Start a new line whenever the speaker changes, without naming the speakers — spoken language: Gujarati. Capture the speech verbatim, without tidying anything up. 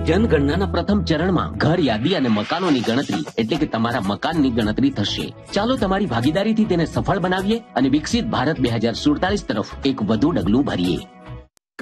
જનગણનાના પ્રથમ ચરણમાં ઘર યાદી અને મકાનોની ગણતરી એટલે કે તમારા મકાનની ગણતરી થશે. ચાલો તમારી ભાગીદારીથી તેને સફળ બનાવીએ અને વિકસિત ભારત બે હજાર સુડતાલીસ તરફ એક વધુ ડગલું ભરીએ.